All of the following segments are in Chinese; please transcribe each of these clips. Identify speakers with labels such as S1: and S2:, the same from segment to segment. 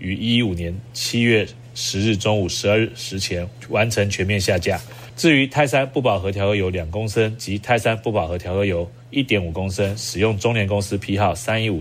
S1: 于115年7月10日中午12时前完成全面下架。至于泰山不饱和调和油2公升及泰山不饱和调和油1.5公升，使用中联公司批号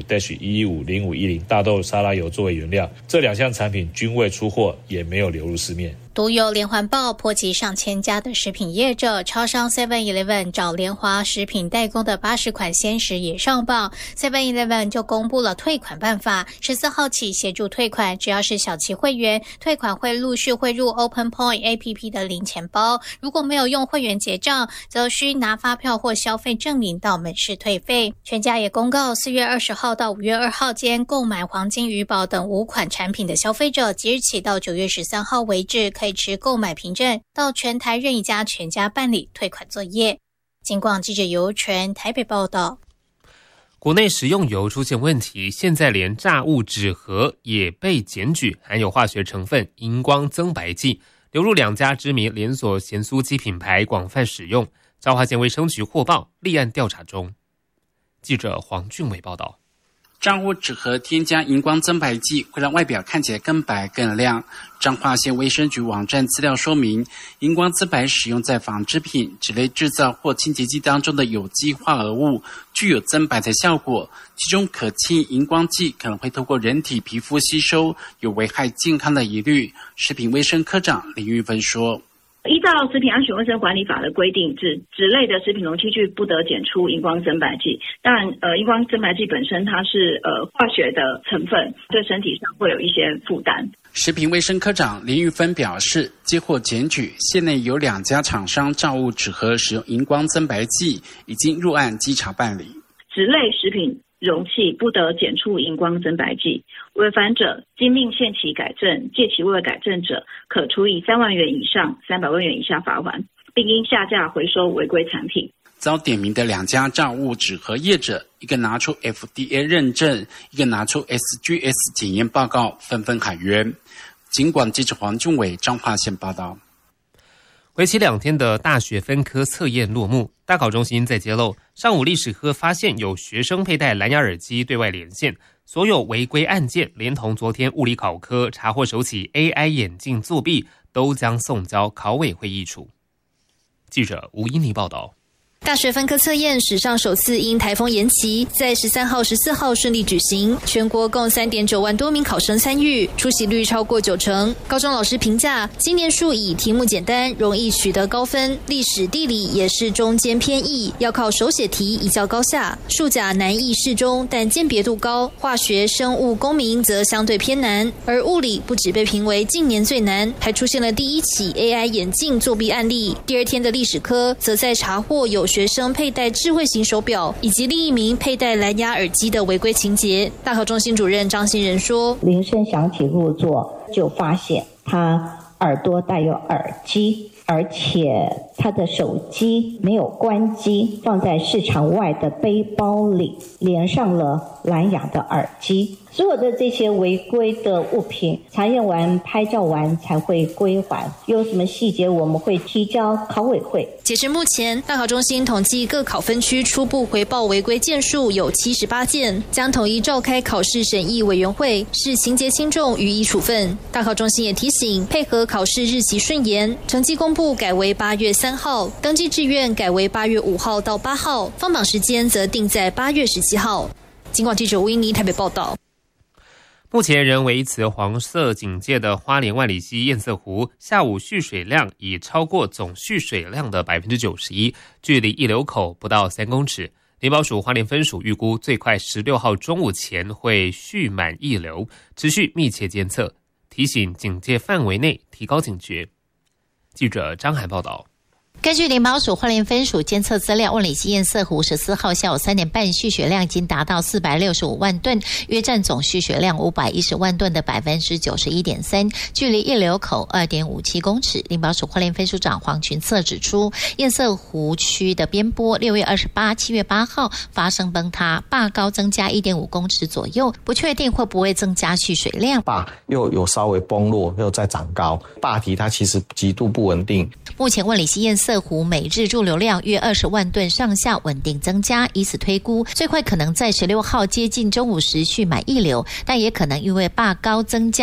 S1: 315-1150510大豆沙拉油作为原料，这2项产品均未出货，也没有流入市面。
S2: 独有连环报波及上千家的食品业者，超商 7-Eleven 找联华食品代工的80款鲜食也上报， 7-Eleven 就公布了退款办法，14号起协助退款，只要是小期会员，退款会陆续汇入 Open Point APP 的零钱包，如果没有用会员结账，则需拿发票或消费证明到门市退费。全家也公告4月20号到5月2号间购买黄金鱼宝等5款产品的消费者，即日起到9月13号为止，可以持购买凭证到全台任一家全家办理退款作业。警广记者尤纯台北报道。
S3: 国内食用油出现问题，现在连炸物纸盒也被检举含有化学成分荧光增白剂，流入2家知名连锁咸酥鸡品牌广泛使用。彰化县卫生局获报，立案调查中。记者黄俊伟报道。
S4: 炸物纸盒添加荧光增白剂，会让外表看起来更白更亮。彰化县卫生局网站资料说明，荧光增白使用在纺织品、纸类制造或清洁剂当中的有机化合物，具有增白的效果。其中可氢荧光剂可能会透过人体皮肤吸收，有危害健康的疑虑。食品卫生科长林玉芬说，
S5: 依照食品安全卫生管理法的规定，纸类的食品容器具不得检出荧光增白剂。当然，荧光增白剂本身它是化学的成分，对身体上会有一些负担。
S4: 食品卫生科长林玉芬表示，接获检举，县内有2家厂商炸物纸盒使用荧光增白剂，已经入案稽查办理。
S5: 纸类食品容器不得检出荧光增白剂，违反者经令限期改正，届期未改正者，可处以3万元以上300万元以下罚锾，并应下架回收违规产品。
S4: 遭点名的2家炸物纸盒业者，一个拿出 FDA 认证，一个拿出 SGS 检验报告，纷纷喊冤。警广记者黄俊伟彰化县报道。
S3: 为期2天的大学分科测验落幕，大考中心在揭露，上午历史科发现有学生佩戴蓝牙耳机对外连线，所有违规案件连同昨天物理考科查获首起 AI 眼镜作弊，都将送交考委会议处。记者吴依妮报道。
S6: 大学分科测验史上首次因台风延期，在13号、14号顺利举行，全国共3.9万多名考生参与，出席率超过90%。高中老师评价，今年数乙题目简单，容易取得高分，历史、地理也是中间偏易，要靠手写题一较高下。数甲难易适中，但鉴别度高，化学、生物、公民则相对偏难，而物理不只被评为近年最难，还出现了第1起 AI 眼镜作弊案例。第2天的历史科，则在查获有学生佩戴智慧型手表以及另一名佩戴蓝牙耳机的违规情节。大考中心主任张新仁说，
S7: 铃声响起入座，就发现他耳朵带有耳机，而且他的手机没有关机，放在市场外的背包里，连上了蓝牙的耳机。所有的这些违规的物品查验完、拍照完才会归还，有什么细节我们会提交考委会。
S6: 截至目前，大考中心统计各考分区初步回报违规件数有78件，将统一召开考试审议委员会，视情节轻重予以处分。大考中心也提醒，配合考试日期顺延，成绩公布改为8月3号，登记志愿改为8月5号到8号，放榜时间则定在8月17号。警广记者吴依妮台北报道。
S3: 目前仍维持黄色警戒的花莲万里溪堰塞湖，下午蓄水量已超过总蓄水量的 91%， 距离溢流口不到3公尺。林保署花莲分署预估最快16号中午前会蓄满溢流，持续密切监测，提醒警戒范围内提高警觉。记者张涵报道。
S8: 根据林保署花莲分署监测资料，万里溪堰塞湖14号下午3点半蓄水量已经达到465万吨，约占总蓄水量510万吨的 91.3%， 距离溢流口 2.57 公尺。林保署花莲分署长黄群策指出，堰塞湖区的边坡6月28、7月8号发生崩塌，坝高增加 1.5 公尺左右，不确定会不会增加蓄水量。
S9: 坝又有稍微崩落，又再长高，坝体它其实极度不稳定。
S8: 目前万里溪堰塞湖每日驻流量约20万吨上下稳定增加，以此推估最快可能在16号接近中午时蓄满溢流，但也可能因为坝高增加